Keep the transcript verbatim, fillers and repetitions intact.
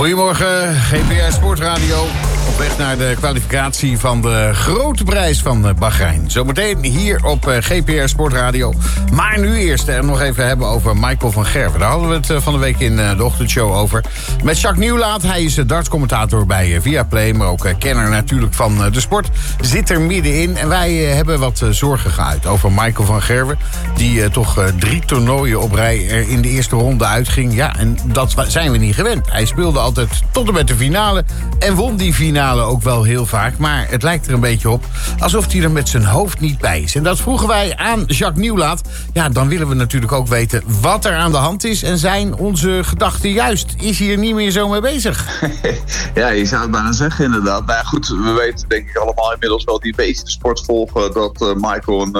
Goedemorgen, G P R Sportradio. Op weg naar de kwalificatie van de grote prijs van Bahrein. Zometeen hier op G P R Sportradio. Maar nu eerst er nog even hebben over Michael van Gerwen. Daar hadden we het van de week in de ochtendshow over. Met Jacques Nieuwlaat. Hij is dartscommentator bij Viaplay. Maar ook kenner natuurlijk van de sport. Zit er middenin. En wij hebben wat zorgen geuit over Michael van Gerwen. Die toch drie toernooien op rij er in de eerste ronde uitging. Ja, en dat zijn we niet gewend. Hij speelde altijd tot en met de finale. En won die finale ook wel heel vaak. Maar het lijkt er een beetje op alsof hij er met zijn hoofd niet bij is. En dat vroegen wij aan Jacques Nieuwlaat. Ja, dan willen we natuurlijk ook weten wat er aan de hand is. En zijn onze gedachten juist? Is hij er niet meer zo mee bezig? Ja, je zou het bijna zeggen inderdaad. Nou ja, goed, we weten denk ik allemaal inmiddels wel die een beetje de sport volgen dat uh, Michael een